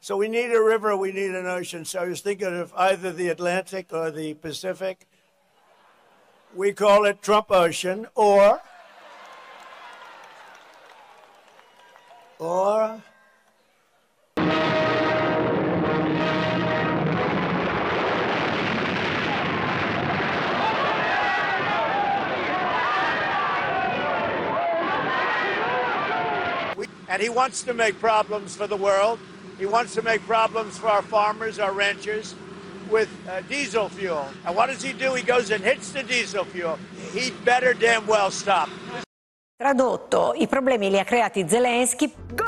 So we need a river, we need an ocean. So I was thinking of either the Atlantic or the Pacific. We call it Trump Ocean, or and he wants to make problems for the world. He wants to make problems for our farmers, our ranchers, with diesel fuel. And what does he do? He goes and hits the diesel fuel. He'd better damn well stop. Tradotto, i problemi li ha creati Zelensky.